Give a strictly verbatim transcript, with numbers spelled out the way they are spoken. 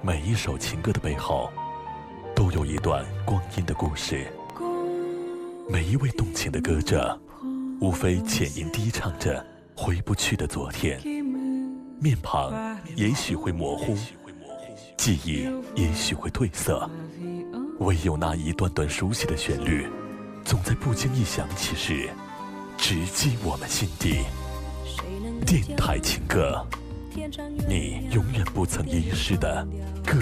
每一首情歌的背后，都有一段光阴的故事。每一位动情的歌者，无非浅吟低唱着回不去的昨天，面庞也许会模糊，记忆也许会褪色，唯有那一段段熟悉的旋律，总在不经意响起时，直击我们心底。电台情歌，你永远不曾遗失的歌